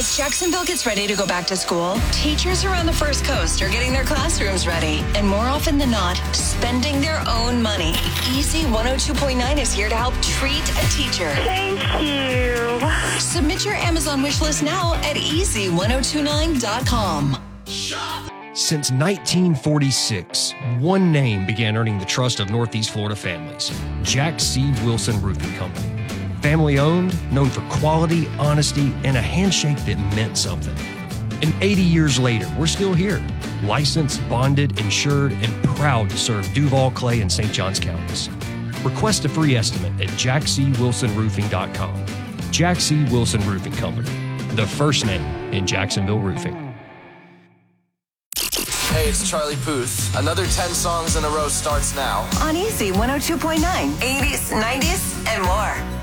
As Jacksonville gets ready to go back to school, teachers around the First Coast are getting their classrooms ready. And more often than not, spending their own money. Easy 102.9 is here to help treat a teacher. Thank you. Submit your Amazon wish list now at easy1029.com. Since 1946, one name began earning the trust of Northeast Florida families: Jack C. Wilson Roofing Company. Family owned, known for quality, honesty, and a handshake that meant something. And 80 years later, we're still here, licensed, bonded, insured, and proud to serve Duval, Clay, and St. Johns counties. Request a free estimate at jackwilsonroofing.com. Jack C. Wilson Roofing Company, the first name in Jacksonville roofing. Hey, it's Charlie Puth. Another 10 songs in a row starts now. On Easy 102.9, 80s, 90s, and more.